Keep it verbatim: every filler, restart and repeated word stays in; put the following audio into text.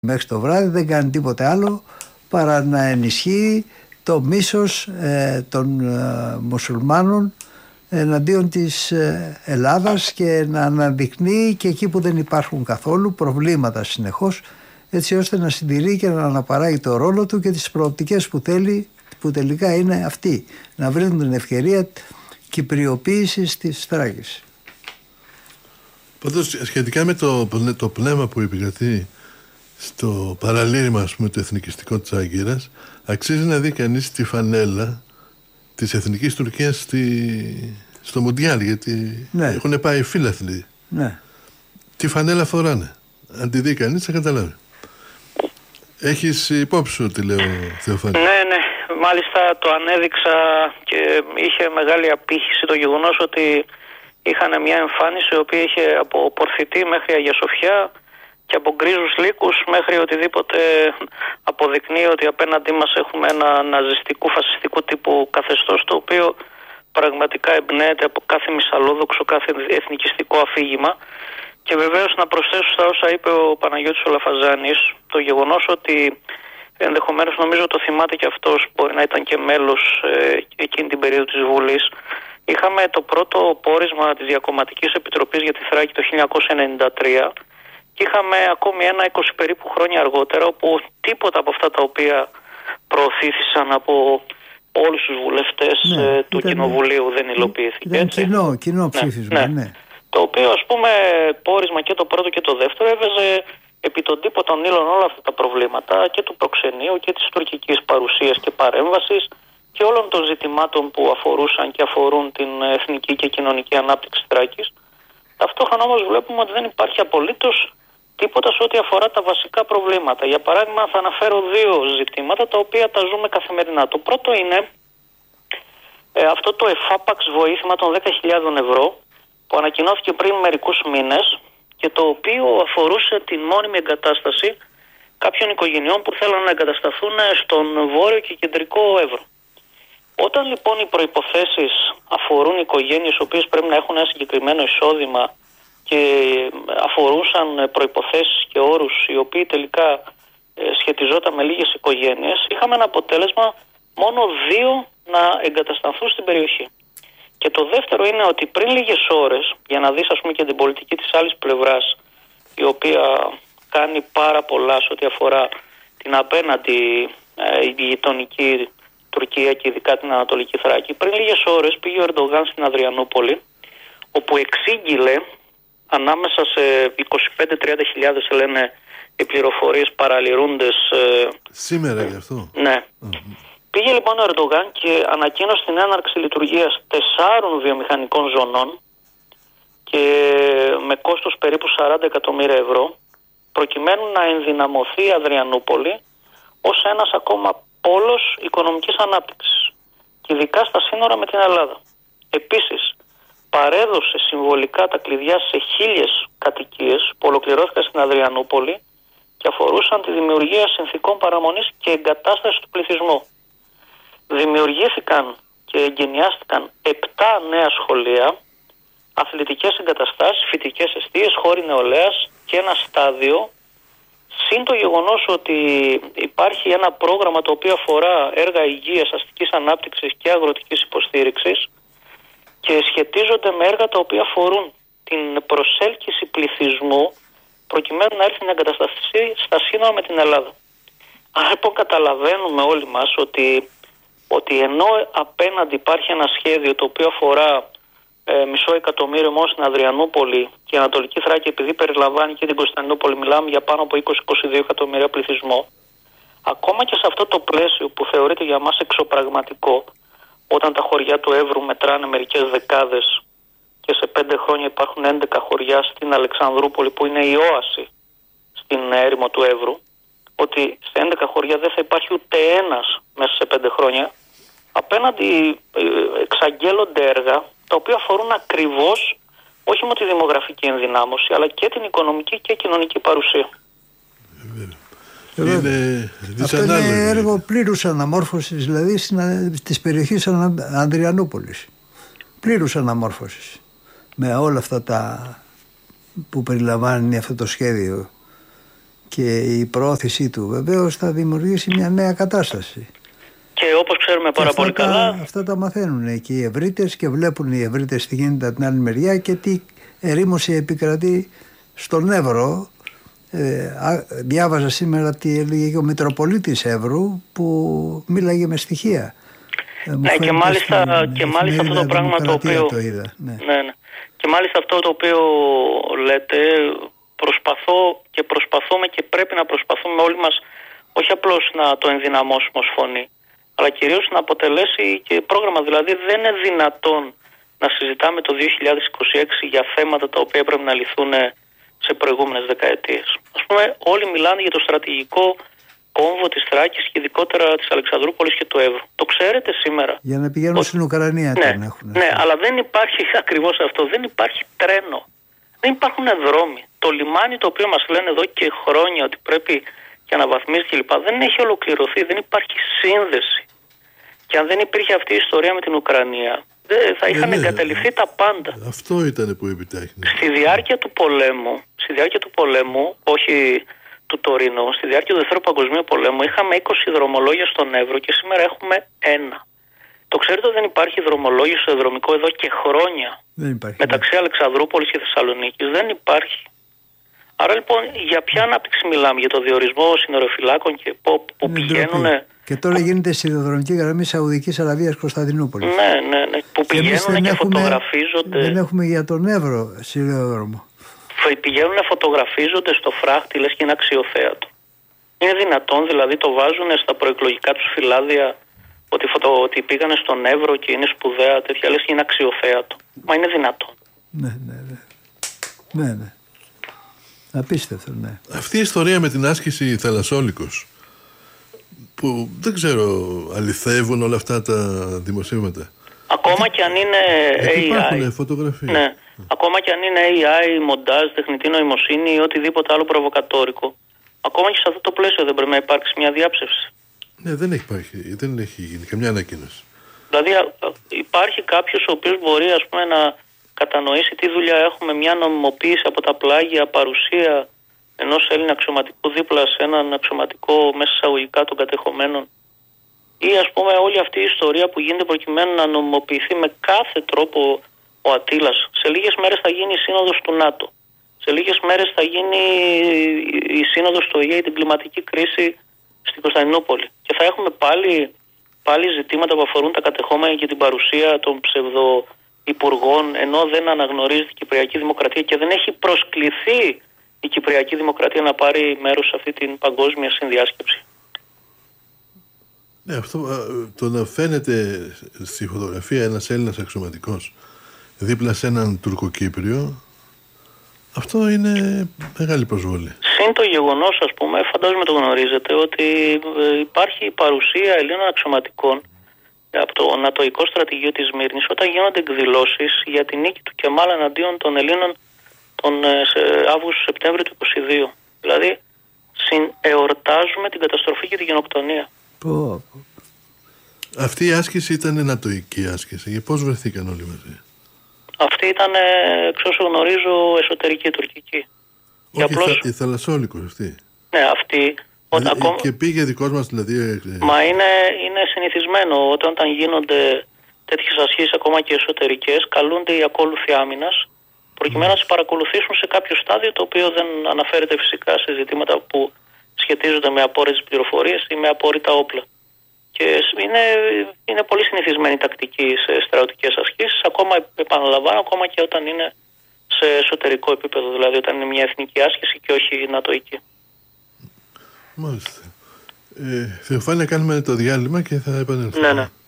μέχρι το βράδυ δεν κάνει τίποτε άλλο παρά να ενισχύει το μίσος ε, των ε, μουσουλμάνων εναντίον της ε, Ελλάδας και να αναδεικνύει και εκεί που δεν υπάρχουν καθόλου προβλήματα συνεχώς, έτσι ώστε να συντηρεί και να αναπαράγει το ρόλο του και τις προοπτικές που θέλει, που τελικά είναι αυτή, να βρουν την ευκαιρία κυπριοποίησης της Θράκης. Πάντως σχετικά με το, το πνεύμα που επικρατεί στο παραλήρημα, ας πούμε, το εθνικιστικό της Άγκυρας, αξίζει να δει κανείς τη φανέλα της εθνικής Τουρκίας στη, στο Μουντιάλ, γιατί ναι. έχουν πάει φίλαθλοι. Ναι. Τι φανέλα φοράνε. Αν τη δει κανείς θα καταλάβει. Έχεις υπόψη σου τι λέω, Θεοφάνη? Ναι, ναι. Μάλιστα το ανέδειξα και είχε μεγάλη απήχηση το γεγονός ότι είχαν μια εμφάνιση η οποία είχε από Πορθητή μέχρι Αγία Σοφιά και από γκρίζους λύκους μέχρι οτιδήποτε αποδεικνύει ότι απέναντί μας έχουμε ένα ναζιστικού, φασιστικού τύπου καθεστώς, το οποίο πραγματικά εμπνέεται από κάθε μυσαλλόδοξο, κάθε εθνικιστικό αφήγημα. Και βεβαίως να προσθέσω στα όσα είπε ο Παναγιώτης ο Λαφαζάνης το γεγονός ότι ενδεχομένως, νομίζω το θυμάται και αυτός, μπορεί να ήταν και μέλος ε, εκείνη την περίοδο της Βουλής. Είχαμε το πρώτο πόρισμα της Διακομματικής Επιτροπής για τη Θράκη το χίλια εννιακόσια ενενήντα τρία και είχαμε ακόμη ένα είκοσι περίπου χρόνια αργότερα, όπου τίποτα από αυτά τα οποία προωθήθησαν από όλους τους βουλευτές ναι, ε, του ήταν, Κοινοβουλίου δεν υλοποιήθηκε. Ήταν έτσι. κοινό, κοινό ψήφισμα, ναι, ναι. ναι. Το οποίο, ας πούμε, πόρισμα και το πρώτο και το δεύτερο έβαιζε επί τον τύπο των ύλων όλα αυτά τα προβλήματα και του προξενείου και της τουρκικής παρουσίας και παρέμβασης και όλων των ζητημάτων που αφορούσαν και αφορούν την εθνική και κοινωνική ανάπτυξη Θράκης. Ταυτόχρονα όμως βλέπουμε ότι δεν υπάρχει απολύτως τίποτα σε ό,τι αφορά τα βασικά προβλήματα. Για παράδειγμα, θα αναφέρω δύο ζητήματα τα οποία τα ζούμε καθημερινά. Το πρώτο είναι ε, αυτό το εφάπαξ βοήθημα των δέκα χιλιάδες ευρώ που ανακοινώθηκε πριν μερικούς μήνες και το οποίο αφορούσε την μόνιμη εγκατάσταση κάποιων οικογενειών που θέλουν να εγκατασταθούν στον βόρειο και κεντρικό Εύρο. Όταν λοιπόν οι προϋποθέσεις αφορούν οικογένειες οι οποίες πρέπει να έχουν ένα συγκεκριμένο εισόδημα και αφορούσαν προϋποθέσεις και όρους οι οποίοι τελικά σχετιζόταν με λίγες οικογένειες, είχαμε ένα αποτέλεσμα μόνο δύο να εγκατασταθούν στην περιοχή. Και το δεύτερο είναι ότι πριν λίγες ώρες, για να δεις ας πούμε και την πολιτική της άλλης πλευράς, η οποία κάνει πάρα πολλά σε ό,τι αφορά την απέναντι ε, η γειτονική Τουρκία και ειδικά την Ανατολική Θράκη, πριν λίγες ώρες πήγε ο Ερντογάν στην Αδριανούπολη, όπου εξήγηλε ανάμεσα σε είκοσι πέντε με τριάντα χιλιάδες λένε οι πληροφορίες παραλυρούντες. Ε, Σήμερα γι' αυτό. Ναι. Mm-hmm. Πήγε λοιπόν ο Ερντογάν και ανακοίνωσε την έναρξη λειτουργίας τεσσάρων βιομηχανικών ζωνών και με κόστος περίπου σαράντα εκατομμύρια ευρώ, προκειμένου να ενδυναμωθεί η Αδριανούπολη ως ένας ακόμα πόλος οικονομικής ανάπτυξης και ειδικά στα σύνορα με την Ελλάδα. Επίσης, παρέδωσε συμβολικά τα κλειδιά σε χίλιες κατοικίες που ολοκληρώθηκαν στην Αδριανούπολη και αφορούσαν τη δημιουργία συνθηκών παραμονής και εγκατάστασης του πληθυσμού. Δημιουργήθηκαν και εγκαινιάστηκαν επτά νέα σχολεία, αθλητικές εγκαταστάσεις, φοιτικές εστίες, χώροι νεολαίας και ένα στάδιο, συν το γεγονός ότι υπάρχει ένα πρόγραμμα το οποίο αφορά έργα υγείας, αστικής ανάπτυξης και αγροτικής υποστήριξης και σχετίζονται με έργα τα οποία αφορούν την προσέλκυση πληθυσμού προκειμένου να έρθει να εγκατασταθεί στα σύνορα με την Ελλάδα. Άρα λοιπόν καταλαβαίνουμε όλοι μας ότι ότι ενώ απέναντι υπάρχει ένα σχέδιο το οποίο αφορά ε, μισό εκατομμύριο μόνο στην Αδριανούπολη και η Ανατολική Θράκη, επειδή περιλαμβάνει και την Κωνσταντινούπολη, μιλάμε για πάνω από είκοσι με είκοσι δύο εκατομμύρια πληθυσμό, ακόμα και σε αυτό το πλαίσιο που θεωρείται για μας εξωπραγματικό, όταν τα χωριά του Εύρου μετράνε μερικές δεκάδες και σε πέντε χρόνια υπάρχουν έντεκα χωριά στην Αλεξανδρούπολη που είναι η όαση στην έρημο του Εύρου, ότι σε έντεκα χωριά δεν θα υπάρχει ούτε ένας μέσα σε πέντε χρόνια, απέναντι εξαγγέλλονται έργα τα οποία αφορούν ακριβώς όχι μόνο τη δημογραφική ενδυνάμωση αλλά και την οικονομική και κοινωνική παρουσία. Είναι αυτό είναι έργο πλήρους αναμόρφωσης, δηλαδή της περιοχής Ανδριανούπολης, πλήρους αναμόρφωσης με όλα αυτά τα που περιλαμβάνει αυτό το σχέδιο και η προώθησή του βεβαίως θα δημιουργήσει μια νέα κατάσταση. Και όπως ξέρουμε πάρα πολύ τα, καλά... Αυτά τα μαθαίνουν και οι ευρύτες και βλέπουν οι ευρύτες τι γίνεται από την άλλη μεριά και τι ερήμωση επικρατεί στον Εύρο. Ε, διάβαζα σήμερα τι έλεγε και ο Μητροπολίτης Εύρου που μίλαγε με στοιχεία. Ε, ναι, και μάλιστα, στην, και μάλιστα αυτό το πράγμα το οποίο... Το είδα, ναι. Ναι, ναι. Και μάλιστα αυτό το οποίο λέτε, προσπαθώ και προσπαθούμε και πρέπει να προσπαθούμε όλοι μας όχι απλώς να το ενδυναμώσουμε ως φωνή, αλλά κυρίως να αποτελέσει και πρόγραμμα. Δηλαδή δεν είναι δυνατόν να συζητάμε το δύο χιλιάδες είκοσι έξι για θέματα τα οποία πρέπει να λυθούν σε προηγούμενες δεκαετίες. Ας πούμε, όλοι μιλάνε για το στρατηγικό κόμβο της Θράκης και ειδικότερα της Αλεξανδρούπολης και του Εύρου. Το ξέρετε σήμερα? Για να πηγαίνουν ότι... στην Ουκρανία. Ναι, έχουν, ναι, αλλά δεν υπάρχει ακριβώς αυτό. Δεν υπάρχει τρένο. Δεν υπάρχουν δρόμοι. Το λιμάνι το οποίο μας λένε εδώ και χρόνια ότι πρέπει και αναβαθμίσει κλπ. Δεν έχει ολοκληρωθεί. Δεν υπάρχει σύνδεση. Και αν δεν υπήρχε αυτή η ιστορία με την Ουκρανία, θα είχαν ναι, εγκαταλειφθεί τα πάντα. Αυτό ήταν που επιτάχυνε. Στη διάρκεια του πολέμου, στη διάρκεια του πολέμου, όχι του Τωρίνου, στη διάρκεια του Δεύτερου Παγκοσμίου Πολέμου, είχαμε είκοσι δρομολόγια στον Εύρο και σήμερα έχουμε ένα. Το ξέρετε ότι δεν υπάρχει δρομολόγιο στο εδρομικό εδώ και χρόνια. Δεν υπάρχει, μεταξύ ναι. Αλεξανδρούπολης και Θεσσαλονίκης. Δεν υπάρχει. Άρα λοιπόν, για ποια ανάπτυξη μιλάμε? Για το διορισμό συνοροφυλάκων και που, που πηγαίνουν. Και τώρα γίνεται σιδηροδρομική γραμμή Σαουδικής Αραβίας Κωνσταντινούπολη. Ναι, ναι, ναι. Που πηγαίνουν και έχουμε, φωτογραφίζονται. Δεν έχουμε για τον Εύρο σιδηρόδρομο. Πηγαίνουν, φωτογραφίζονται στο φράχτη, λες και είναι αξιοθέατο. Είναι δυνατόν, δηλαδή το βάζουν στα προεκλογικά τους φυλάδια ότι, φωτο, ότι πήγανε στον Εύρο και είναι σπουδαία τέτοια, λες και είναι αξιοθέατο. Μα είναι δυνατόν? Ναι, ναι, ναι. Ναι, ναι. Απίστευτο, ναι. Αυτή η ιστορία με την άσκηση Θαλασσόλικος, που δεν ξέρω, αληθεύουν όλα αυτά τα δημοσίευματα? Ακόμα και αν είναι έι άι. Υπάρχουν φωτογραφίες. Ναι. Mm. Ακόμα και αν είναι έι άι, μοντάζ, τεχνητή νοημοσύνη ή οτιδήποτε άλλο προβοκατόρικο. Ακόμα και σε αυτό το πλαίσιο δεν πρέπει να υπάρξει μια διάψευση. Ναι, δεν έχει, υπάρχει, δεν έχει γίνει καμιά ανακοίνωση. Δηλαδή υπάρχει κάποιος ο οποίος μπορεί, ας πούμε, να κατανοήσει τι δουλειά έχουμε, μια νομιμοποίηση από τα πλάγια, παρουσία ενός Έλληνα αξιωματικού δίπλα σε έναν αξιωματικό μέσα εισαγωγικά των κατεχομένων, ή ας πούμε όλη αυτή η ιστορία που γίνεται προκειμένου να νομιμοποιηθεί με κάθε τρόπο ο Αττήλας. Σε λίγες μέρες θα γίνει η σύνοδος του ΝΑΤΟ. Σε λίγες μέρες θα γίνει η σύνοδος του ΟΗΕ για την κλιματική κρίση στην Κωνσταντινούπολη. Και θα έχουμε πάλι, πάλι ζητήματα που αφορούν τα κατεχόμενα και την παρουσία των ψευδοϊπουργών, ενώ δεν αναγνωρίζεται η Κυπριακή Δημοκρατία και δεν έχει προσκληθεί η Κυπριακή Δημοκρατία να πάρει μέρος σε αυτή την παγκόσμια συνδιάσκεψη. Ναι, αυτό το να φαίνεται στη φωτογραφία ένας Έλληνας αξιωματικός δίπλα σε έναν Τουρκοκύπριο, αυτό είναι μεγάλη προσβολή. Συν το γεγονός, ας πούμε, φαντάζομαι το γνωρίζετε, ότι υπάρχει παρουσία Ελλήνων αξιωματικών από το νατοϊκό στρατηγείο της Μύρνης όταν γίνονται εκδηλώσεις για την νίκη του Κεμάλ εναντίον των Ελλήνων τον Αύγουστο-Σεπτέμβριο του είκοσι δύο. Δηλαδή, εορτάζουμε την καταστροφή και την γενοκτονία. Πω. Αυτή η άσκηση ήταν νατοϊκή άσκηση. Και πώς βρεθήκαν όλοι μαζί? Αυτή ήταν, εξ όσο γνωρίζω, εσωτερική τουρκική. Όχι, απλώς... η, θα, η Θαλασσόλικος αυτή. Ναι, αυτή. Όταν δηλαδή, ακόμα... Και πήγε δικός μας δηλαδή. Μα είναι, είναι συνηθισμένο όταν, όταν γίνονται τέτοιες ασκήσεις ακόμα και εσωτερικές, καλούνται οι ακόλουθοι άμυνας προκειμένου mm. να τις παρακολουθήσουν σε κάποιο στάδιο, το οποίο δεν αναφέρεται φυσικά σε ζητήματα που σχετίζονται με απόρριτες πληροφορίες ή με απόρριτα όπλα. Και είναι, είναι πολύ συνηθισμένη τακτική σε στρατιωτικές ασκήσεις, ακόμα επαναλαμβάνω, ακόμα και όταν είναι σε εσωτερικό επίπεδο, δηλαδή όταν είναι μια εθνική άσκηση και όχι νατοϊκή. Μάλιστα. Ε, Θεοφάνεια, κάνουμε το διάλειμμα και θα επανέλθουμε. Ναι, ναι.